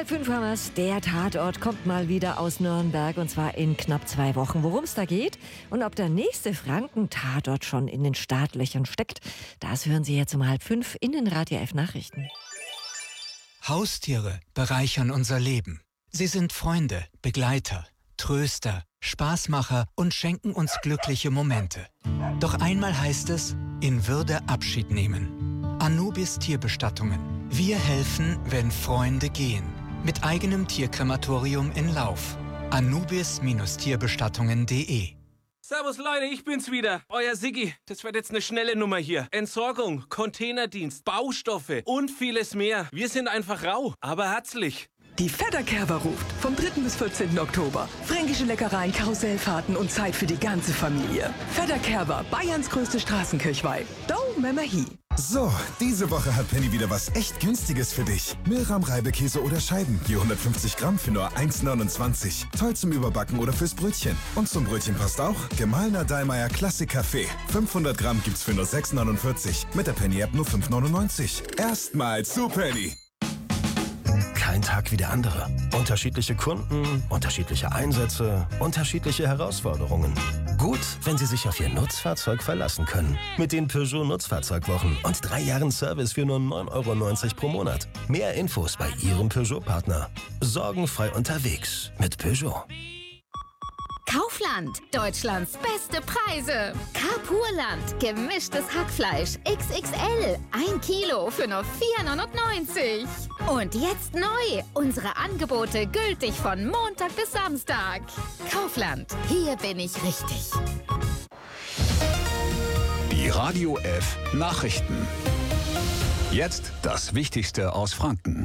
5 haben wir's. Der Tatort kommt mal wieder aus Nürnberg und zwar in knapp 2 Wochen. Worum es da geht und ob der nächste Franken-Tatort schon in den Startlöchern steckt, das hören Sie jetzt um 4:30 in den Radio F Nachrichten. Haustiere bereichern unser Leben. Sie sind Freunde, Begleiter, Tröster, Spaßmacher und schenken uns glückliche Momente. Doch einmal heißt es, in Würde Abschied nehmen. Anubis Tierbestattungen. Wir helfen, wenn Freunde gehen. Mit eigenem Tierkrematorium in Lauf. Anubis-Tierbestattungen.de. Servus Leute, ich bin's wieder, euer Siggi. Das wird jetzt eine schnelle Nummer hier. Entsorgung, Containerdienst, Baustoffe und vieles mehr. Wir sind einfach rau, aber herzlich. Die Fedderkerber ruft vom 3. bis 14. Oktober. Fränkische Leckereien, Karussellfahrten und Zeit für die ganze Familie. Fedderkerber, Bayerns größte Straßenkirchweih. Do Memmer Hi. So, diese Woche hat Penny wieder was echt Günstiges für dich. Milram Reibekäse oder Scheiben, je 150 Gramm für nur 1,29. Toll zum Überbacken oder fürs Brötchen. Und zum Brötchen passt auch gemahlener Dallmayr Klassik Kaffee. 500 Gramm gibt's für nur 6,49. Mit der Penny-App nur 5,99. Erstmal zu Penny. Kein Tag wie der andere. Unterschiedliche Kunden, unterschiedliche Einsätze, unterschiedliche Herausforderungen. Gut, wenn Sie sich auf Ihr Nutzfahrzeug verlassen können. Mit den Peugeot Nutzfahrzeugwochen und 3 Jahren Service für nur 9,90 € pro Monat. Mehr Infos bei Ihrem Peugeot-Partner. Sorgenfrei unterwegs mit Peugeot. Kaufland, Deutschlands beste Preise. Carpurland, gemischtes Hackfleisch XXL, 1 Kilo für nur 4,99 €. Und jetzt neu, unsere Angebote gültig von Montag bis Samstag. Kaufland, hier bin ich richtig. Die Radio F Nachrichten. Jetzt das Wichtigste aus Franken.